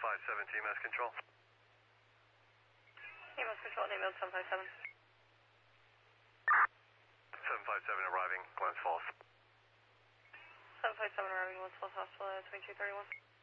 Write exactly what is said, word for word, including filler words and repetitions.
five seven, T M S Control. T M S Control, name build seven five seven. seven five seven arriving, Glens Falls. seven five seven arriving, Glens Falls Hospital, twenty-two thirty-one.